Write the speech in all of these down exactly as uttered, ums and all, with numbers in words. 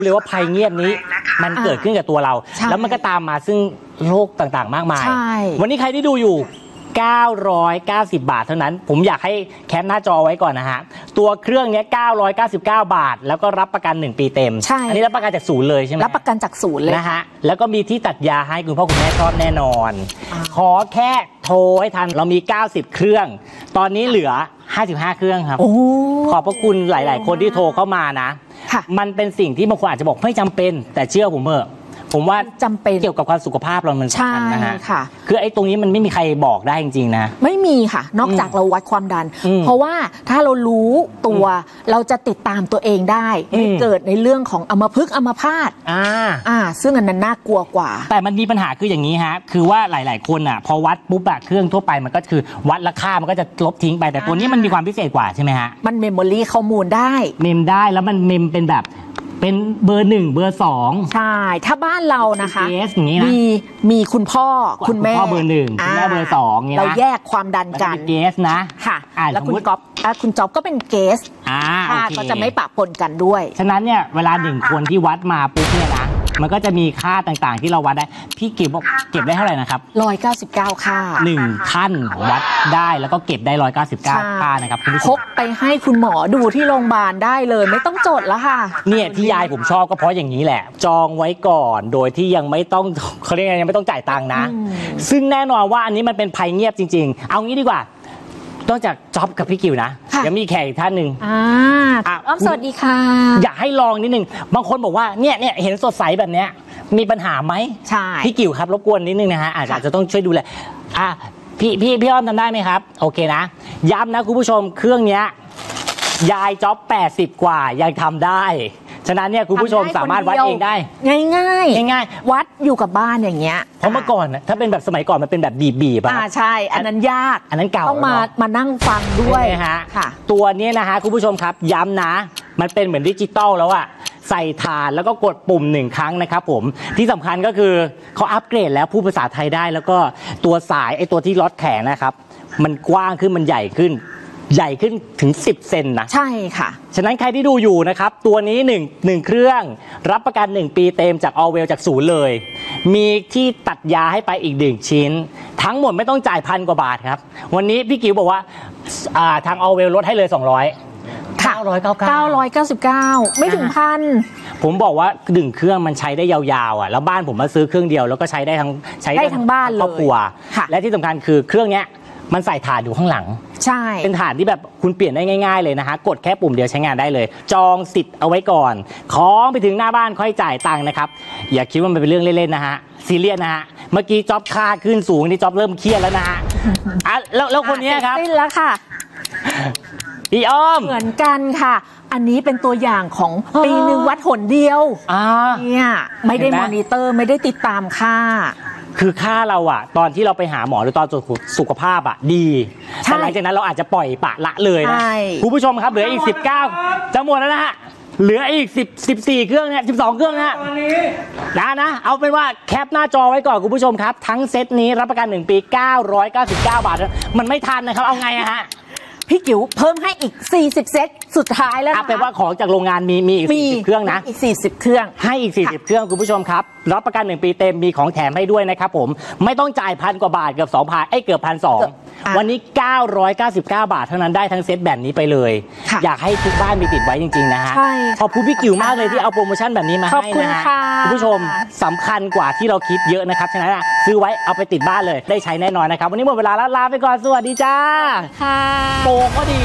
เลยว่าภัยเงียบนี้มันเกิดขึ้นกับตัวเราแล้วมันก็ตามมาซึ่งโรคต่างๆมากมายวันนี้ใครที่ดูอยู่เก้าร้อยเก้าสิบบาทเท่านั้นผมอยากให้แคปหน้าจอไว้ก่อนนะฮะตัวเครื่องนี้เก้าร้อยเก้าสิบเก้าบาทแล้วก็รับประกันหนึ่งปีเต็มอันนี้รับประกันจากศูนย์เลยใช่ไหมรับประกันจากศูนย์เลยนะฮะแล้วก็มีที่ตัดยาให้คุณพ่อคุณแม่ชอบแน่นอนขอแค่โทรให้ทันเรามีเก้าสิบเครื่องตอนนี้เหลือห้าสิบห้าเครื่องครับขอบพระคุณหลายๆคนที่โทรเข้ามานะมันเป็นสิ่งที่บางคนอาจจะบอกไม่จำเป็นแต่เชื่อผมเถอะผมว่าจำเป็นเกี่ยวกับความสุขภาพเรามันสำคัญนะฮะคือไอ้ตรงนี้มันไม่มีใครบอกได้จริงๆนะไม่มีค่ะนอกจากเราวัดความดันเพราะว่าถ้าเรารู้ตัวเราจะติดตามตัวเองได้ไม่เกิดในเรื่องของอัมพฤกษ์อัมพาตอ่าอ่าซึ่งอันนั้นน่ากลัวกว่าแต่มันมีปัญหาคืออย่างนี้ฮะคือว่าหลายๆคนอ่ะพอวัดปุ๊บอะเครื่องทั่วไปมันก็คือวัดราคามันก็จะลบทิ้งไปแต่ตัวนี้มันมีความพิเศษกว่าใช่ไหมฮะมันเมมโมรี่ข้อมูลได้เมมได้แล้วมันเมมเป็นแบบเป็นเบอร์หนึ่งเบอร์สองใช่ถ้าบ้านเรานะคะมีมีคุณพ่อคุณแม่พ่อเบอร์หนึ่งคุณแม่เบอร์สองเราแยกความดันกันเกสนะค่ะแล้วคุณก๊อฟคุณจ๊อบก็เป็นเกสก็จะไม่ปะปนกันด้วยฉะนั้นเนี่ยเวลาหนึ่งคนที่วัดมาปุ๊บเนี่ยนะมันก็จะมีค่าต่างๆที่เราวัดได้พี่เก็บบอกเก็บได้เท่าไหร่นะครับร้อยเก้าสิบเก้าค่าหนึ่งท่านวัดได้แล้วก็เก็บได้ร้อยเก้าสิบเก้าค่านะครับพกไปให้คุณหมอดูที่โรงพยาบาลได้เลยไม่ต้องจดแล้วค่ะเนี่ยที่ยายผมชอบก็เพราะอย่างนี้แหละจองไว้ก่อนโดยที่ยังไม่ต้องเขาเรียกยังไม่ต้องจ่ายตังค์นะซึ่งแน่นอนว่าอันนี้มันเป็นภัยเงียบจริงๆเอางี้ดีกว่าต้องจากจ๊อบกับพี่กิวนะยังมีแขกอีกท่านหนึ่งอ่าอ้อมสวัสดีค่ะอยากให้ลองนิดนึงบางคนบอกว่าเนี่ยเนี่ยเห็นสดใสแบบเนี้ยมีปัญหาไหมใช่พี่กิวครับรบกวนนิดนึงนะฮะอาจจะต้องช่วยดูแลอ่ะพี่พี่พี่อ้อมทำได้ไหมครับโอเคนะย้ำนะคุณผู้ชมเครื่องเนี้ยยายจ๊อบแปดสิบกว่ายังทำได้ฉะนั้นเนี่ยคุณผู้ชมสามารถวัดเองได้ง่ายง่ายง่ายๆวัดอยู่กับบ้านอย่างเงี้ยเพราะเมื่อก่อนถ้าเป็นแบบสมัยก่อนมันเป็นแบบบีบบีบอ่าใช่อันนั้นยากอันนั้นเก่าต้องมามานั่งฟังด้วยฮะตัวนี้นะฮะคุณผู้ชมครับย้ำนะมันเป็นเหมือนดิจิตอลแล้วอะใส่ฐานแล้วก็กดปุ่มหนึ่งครั้งนะครับผมที่สำคัญก็คือเขาอัปเกรดแล้วพูดภาษาไทยได้แล้วก็ตัวสายไอตัวที่ล็อตแขนนะครับมันกว้างขึ้นมันใหญ่ขึ้นใหญ่ขึ้นถึงสิบเซนนะใช่ค่ะฉะนั้นใครที่ดูอยู่นะครับตัวนี้หนึ่ง หนึ่งเครื่องรับประกันหนึ่งปีเต็มจากออเวลจากศูนย์เลยมีที่ตัดยาให้ไปอีกหนึ่งชิ้นทั้งหมดไม่ต้องจ่ายพันกว่าบาทครับวันนี้พี่กิ๋วบอกว่าทางออเวลลดให้เลยสองร้อยเก้าร้อยเก้าสิบเก้าไม่ถึงพันผมบอกว่าหนึ่งเครื่องมันใช้ได้ยาวๆอ่ะแล้วบ้านผมมาซื้อเครื่องเดียวแล้วก็ใช้ได้ทั้งใช้ได้ทั้งบ้านเลยครอบครัวและที่สำคัญคือเครื่องเนี้ยมันใส่ถ่านอยู่ข้างหลังใช่เป็นถ่านที่แบบคุณเปลี่ยนได้ง่ายๆเลยนะฮะกดแค่ปุ่มเดียวใช้งานได้เลยจองสิทธิ์เอาไว้ก่อนของไปถึงหน้าบ้านค่อยจ่ายตังค์นะครับอย่าคิดว่ามันเป็นเรื่องเล่นๆนะฮะซีเรียสนะฮะเมื่อกี้จ๊อบค่าขึ้นสูงนี่จ๊อบเริ่มเครียดแล้วนะฮะอ่ะแล้วแล้วคนนี้ครับสิ้นแล้วค่ะพี่อ้อมเหมือนกันค่ะอันนี้เป็นตัวอย่างของปีหนึ่งวัดหนเดียวเนี่ยไม่ได้มอนิเตอร์ไม่ได้ติดตามค่าคือค่าเราอะตอนที่เราไปหาหมอหรือตอนตรวจสุขภาพอะดีแต่หลังจากนั้นเราอาจจะปล่อยปะละเลยนะคุณผู้ชมครับเหลืออีกสิบเก้าจะหมดแล้วนะฮะเหลืออีกสิบ สิบสี่เครื่องเนี่ยสิบสองเครื่องนะนะนะเอาเป็นว่าแคปหน้าจอไว้ก่อนคุณผู้ชมครับทั้งเซตนี้รับประกันหนึ่งปีเก้าร้อยเก้าสิบเก้าบาทมันไม่ทันนะครับเอาไงอะฮะพี่กิ๋วเพิ่มให้อีกสี่สิบเซตสุดท้ายแล้วนะแปลว่าของจากโรงงานมีมีอีกสี่สิบเครื่องนะอีกสี่สิบเครื่องให้อีกสี่สิบเครื่องคุณผู้ชมครับรับประกันหนึ่งปีเต็มมีของแถมให้ด้วยนะครับผมไม่ต้องจ่ายพันกว่าบาทเกือบสองพันไอ้เกือบพันสองวันนี้เก้าร้อยเก้าสิบเก้าบาทเท่านั้นได้ทั้งเซตแบบนี้ไปเลยอยากให้ทุกบ้านมีติดไว้จริงๆนะฮะขอบคุณพี่กิ๋วมากเลยที่เอาโปรโมชั่นแบบนี้มาให้นะฮะคุณผู้ชมสำคัญกว่าที่เราคิดเยอะนะครับฉะนั้นซื้อไว้เอาไปติดบ้านเลยได้ใช้แน่นอนนะครับวันนี้หมดเวลาแล้วลาไปก่อนสวัสดีจ้าค่ะโปรก็ดี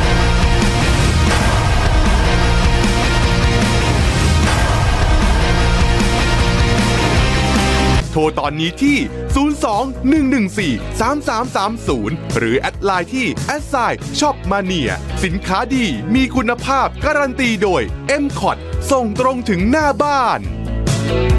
โทรตอนนี้ที่ ศูนย์ สอง หนึ่ง หนึ่ง สี่ สาม สาม สาม ศูนย์ หรือแอดไลน์ที่ แอท ไซน์ ช็อปมาเนีย สินค้าดีมีคุณภาพการันตีโดย เอ็ม คอท ส่งตรงถึงหน้าบ้าน